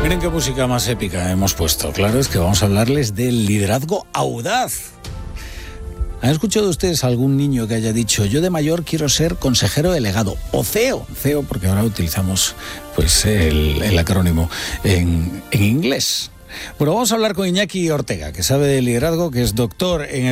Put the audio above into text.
Miren qué música más épica hemos puesto. Claro, es que vamos a hablarles del liderazgo audaz. ¿Han escuchado ustedes a algún niño que haya dicho: yo de mayor quiero ser consejero delegado o CEO? CEO, porque ahora utilizamos pues el acrónimo en inglés. Bueno, vamos a hablar con Iñaki Ortega, que sabe de liderazgo, que es doctor en